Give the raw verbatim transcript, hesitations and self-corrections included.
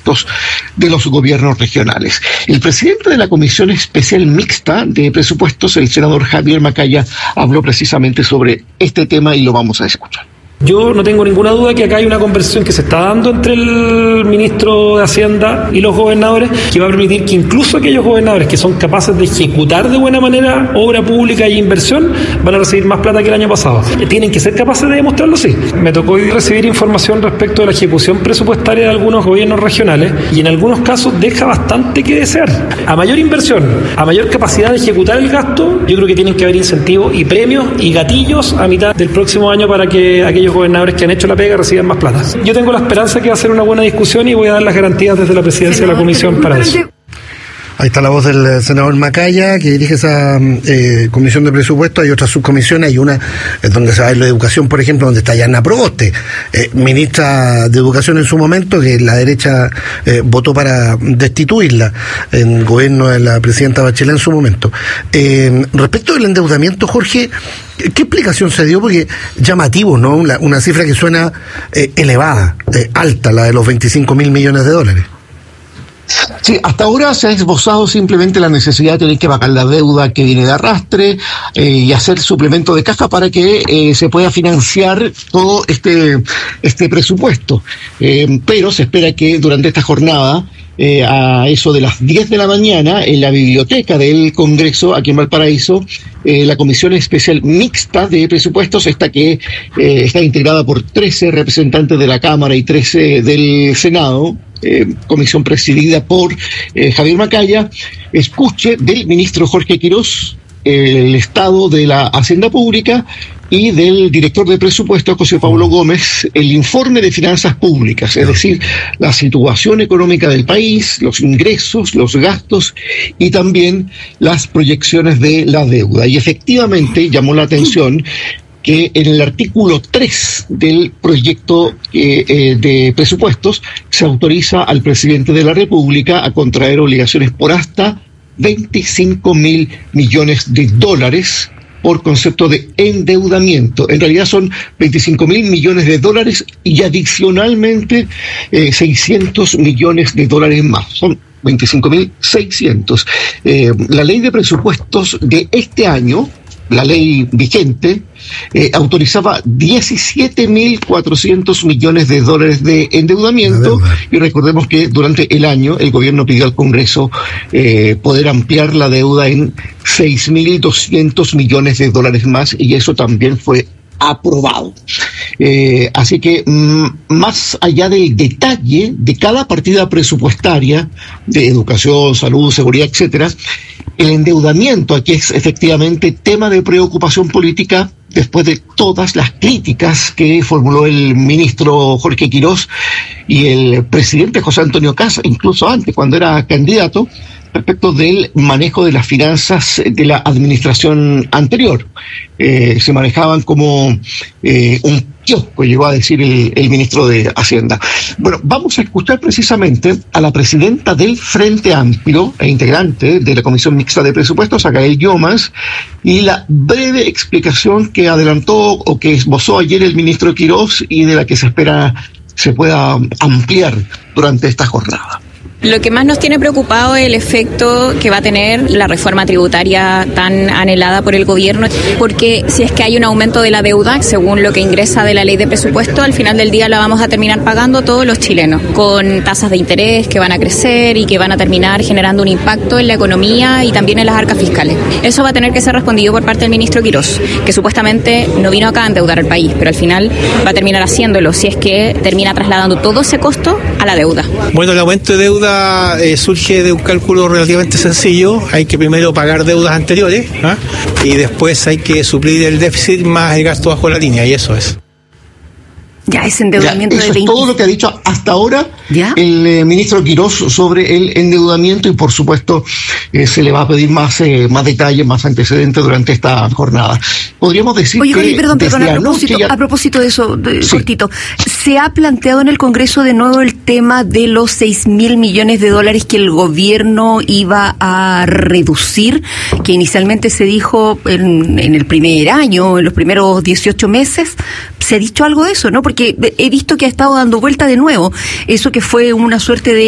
presupuestos de los gobiernos regionales. El presidente de la Comisión Especial Mixta de Presupuestos, el senador Javier Macaya, habló precisamente sobre este tema y lo vamos a escuchar. Yo no tengo ninguna duda que acá hay una conversación que se está dando entre el ministro de Hacienda y los gobernadores que va a permitir que incluso aquellos gobernadores que son capaces de ejecutar de buena manera obra pública e inversión van a recibir más plata que el año pasado. Tienen que ser capaces de demostrarlo, sí. Me tocó hoy recibir información respecto de la ejecución presupuestaria de algunos gobiernos regionales y en algunos casos deja bastante que desear. A mayor inversión, a mayor capacidad de ejecutar el gasto, yo creo que tienen que haber incentivos y premios y gatillos a mitad del próximo año para que aquellos gobernadores que han hecho la pega reciban más plata. Yo tengo la esperanza que va a ser una buena discusión y voy a dar las garantías desde la presidencia de la comisión para eso. Ahí está la voz del senador Macaya, que dirige esa eh, comisión de presupuestos. Hay otras subcomisiones, hay una eh, donde se va a ver la educación, por ejemplo, donde está Yana Proboste, eh, ministra de Educación en su momento, que la derecha eh, votó para destituirla en el gobierno de la presidenta Bachelet en su momento. Eh, respecto del endeudamiento, Jorge, ¿qué explicación se dio? Porque llamativo, ¿no? Una, una cifra que suena eh, elevada, eh, alta, la de los veinticinco mil millones de dólares. Sí, hasta ahora se ha esbozado simplemente la necesidad de tener que pagar la deuda que viene de arrastre eh, y hacer suplemento de caja para que eh, se pueda financiar todo este, este presupuesto. Eh, pero se espera que durante esta jornada, eh, a eso de las diez de la mañana, en la biblioteca del Congreso, aquí en Valparaíso, eh, la Comisión Especial Mixta de Presupuestos, esta que eh, está integrada por trece representantes de la Cámara y trece del Senado, Eh, comisión presidida por eh, Javier Macaya, escuche del ministro Jorge Quirós eh, el estado de la Hacienda Pública y del director de presupuestos, José Pablo Gómez, el informe de finanzas públicas, es decir, la situación económica del país, los ingresos, los gastos y también las proyecciones de la deuda. Y efectivamente llamó la atención que en el artículo tres del proyecto eh, eh, de presupuestos se autoriza al presidente de la República a contraer obligaciones por hasta veinticinco mil millones de dólares por concepto de endeudamiento. En realidad son veinticinco mil millones de dólares y adicionalmente eh, seiscientos millones de dólares más. Son veinticinco mil seiscientos. Eh, la ley de presupuestos de este año, la ley vigente, eh, autorizaba diecisiete mil cuatrocientos millones de dólares de endeudamiento y recordemos que durante el año el gobierno pidió al Congreso eh, poder ampliar la deuda en seis mil doscientos millones de dólares más y eso también fue aprobado. Eh, así que mm, más allá del detalle de cada partida presupuestaria de educación, salud, seguridad, etcétera, el endeudamiento aquí es efectivamente tema de preocupación política después de todas las críticas que formuló el ministro Jorge Quirós y el presidente José Antonio Kast, incluso antes, cuando era candidato, respecto del manejo de las finanzas de la administración anterior. Eh, se manejaban como eh, un kiosco, llegó a decir el, el ministro de Hacienda. Bueno, vamos a escuchar precisamente a la presidenta del Frente Amplio e integrante de la Comisión Mixta de Presupuestos, a Gael Llomas, y la breve explicación que adelantó o que esbozó ayer el ministro Quirós y de la que se espera se pueda ampliar durante esta jornada. Lo que más nos tiene preocupado es el efecto que va a tener la reforma tributaria tan anhelada por el gobierno, porque si es que hay un aumento de la deuda, según lo que ingresa de la ley de presupuesto, al final del día la vamos a terminar pagando todos los chilenos, con tasas de interés que van a crecer y que van a terminar generando un impacto en la economía y también en las arcas fiscales. Eso va a tener que ser respondido por parte del ministro Quirós, que supuestamente no vino acá a endeudar al país, pero al final va a terminar haciéndolo si es que termina trasladando todo ese costo a la deuda. Bueno, el aumento de deuda Eh, surge de un cálculo relativamente sencillo. Hay que primero pagar deudas anteriores, ¿eh? y después hay que suplir el déficit más el gasto bajo la línea, y eso es. Ya, ese endeudamiento ya, eso de veinte... es todo lo que ha dicho hasta ahora ¿Ya? el eh, ministro Quirós sobre el endeudamiento y por supuesto eh, se le va a pedir más eh, más detalles, más antecedentes durante esta jornada. Podríamos decir Oye, que Oye, perdón, perdón, a propósito, ya... a propósito de eso, de, sí. cortito, se ha planteado en el Congreso de nuevo el tema de los seis mil millones de dólares que el gobierno iba a reducir, que inicialmente se dijo en, en el primer año, en los primeros dieciocho meses. ¿Se ha dicho algo de eso, no? Porque he visto que ha estado dando vuelta de nuevo eso que fue una suerte de